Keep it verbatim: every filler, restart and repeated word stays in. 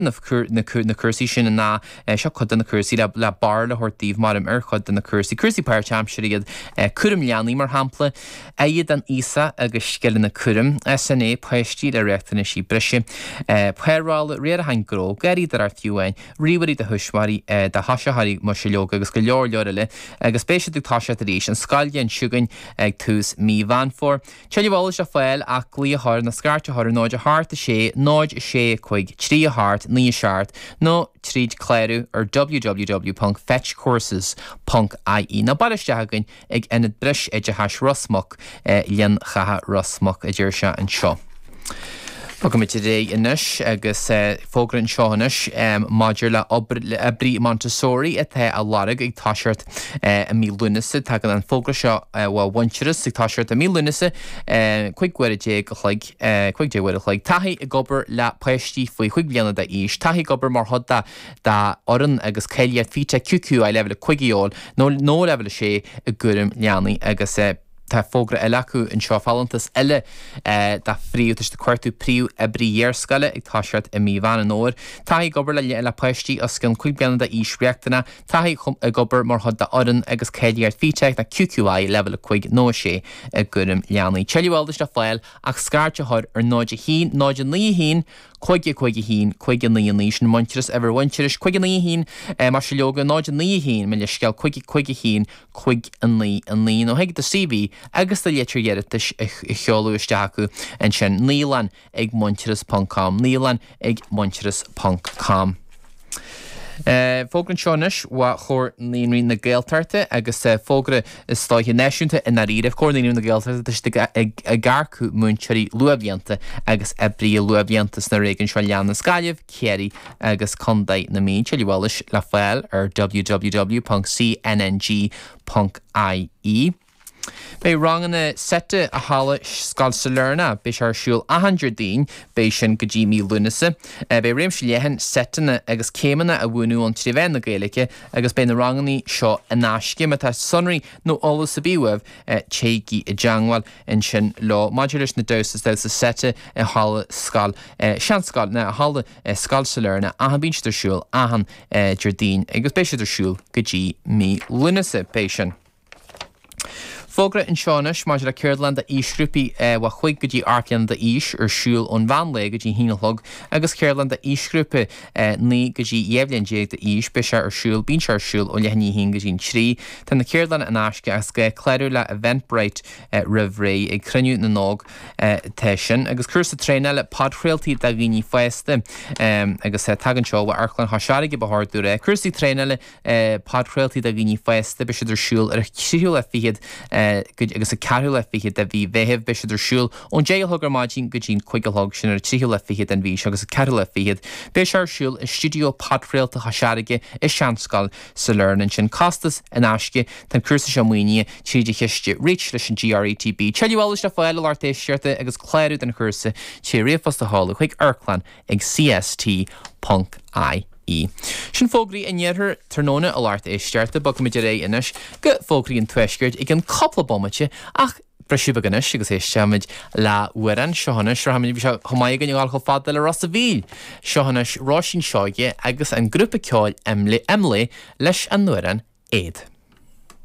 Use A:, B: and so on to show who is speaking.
A: na cursí sin na seo chud na cursí le le bar le hortíh mar am ar chud na cursí cursí Power Championship iad curim leanaí mar hampla a iad an isa agus sciile na curim S N A poisttí le reachtainna sí brise Puirráil réad a haingró gairí ar fiúin riharí de thuismarí de hasisathaí mar se leog agus go leor leor le agus spéisiú táise a rééis an scaile an siúgain ag tús mí bhanfór. Teilehil se fáil ach lí ath na scartethir náid a háart a sé náid sé chuig trí a háart ní seart nó tríd chléirú ar w w w dot fetch courses dot I E. Na baristeagain ag enad bris ag a has Rosmach leon chatha Rosmach a dúir se an seo. Pagamiid ré inis agus fógrann seohanis Maidir le Abrí Montessori a the a larag ag táisiart a mí lunasa tá an fógra seo bhil bhainteras ag táisiart a mí lunasa chuig guairé go chuig chuig déhfuir chuig taithí i gobar le poisttí faoi chuig blianana de ís taithí gobar mar thudda dá orann agus céiliad fite cuú a level chuigiáil nó nó level sé a gcurim leanaí agus tá fógra eile acu in seo fallantas eile dá fríú is de cuairtú príú ebrí dhéarscaile ag táisiart i mí bhana nóir. Taithí gobar le le poisttí os cin chuig blianana de ís reachtainna taithí gobar mar thudda orann agus céiliad fite na Q Q I level chuig nó sé a gcurim leanaí. Teilehil is de fáil ach scarte thir ar náid a hín náid an lí hín chuige chuige hín chuige ní níos an muinteras ever winteris chuige ní hín mar se leoga náid an ní hín me le sceal chuige chuige hín chuig an lí an lí nó heig de C V agus de léitir dhéiritas i cheolú isteacu an sin nílan ag muinteras dot com nílan ag muinteras dot com. Fógrann seonis wa chóir níon na Gaeltarte agus fógra is stáithe náisiúnta in aríomh chóir níon na Gaeltarte is a garcú múinteirí luabhíanta agus ebrí luabhíantas na réigean seo leanna na scaileamh céirí agus condaid na mí teilehis le fáil ar w w w dot c n n g dot I E. Bei ranganna sete a hala scal sa lerna beis ar siúl a hundred dín beis sin go dtí mí lunasa bei réim se léhan setena agus céimena a bhúnú an tríbhain na Gaeilge agus bei na ranganí seo a náisce me tá sonraí nó ólas sa bíomh téigi i dteangháil in sin lá maidiris na dosas del sa sete a hala scal sean scal na a hala scal sa lerna a han bín siúl a han dúrdín agus beis siúl go dtí mí lunasa beis sin. Fógra in seonis mar le Cairland a ísgrúpi wa chuig go dtí arcean de ís ar siúl ón bhanla go dtí hínealthg agus Cairland a ísgrúpa ní go dtí dhéimlíonn déag de ís be se ar siúl bín se ar siúl ó leithní hín go dtín trí Tá na Cairland an asce as go chléirú le Eventbrite rihré ag cruniú na nóg teisisin agus cursa tréine le padchréaltaí de ghoine foiiste agus tagan seo bh archlan hasearige bethardú ré cursaí tréine le padchréaltaí de ghoine foiiste be sidir siúl ar siúil a fiad agus a carú le fiad a bhí bheitheh be sidir siúl ón déalthgur maidín go dtín chuigealthg sin ar tríú le fiad an bhí agus a carú le fiad be se ar siúl i studioú padchréalta hasearige i seanscail sa lernan sin castas an asce tan cursa se muoine tríide chiiste réit leis an G R A T B. Teilehil is le fáil artéisiirta agus chléirú den cursa tí riomhfos a hála chuig Airclan ag C S T dot I E. Sin fógraí in dhéarthar tróna a láirt éistearta ba go muidir ré inis go fógraí an tuisgurt ag an coppla bommate ach breisiúba ganis agus é seamid le uan seohanis rahamid bhí se chomáid gan gáil cho fada le Ross a bhíl. Seohanis rásin seoige agus an grúpa ceáil emla emla leis an nuaran éad.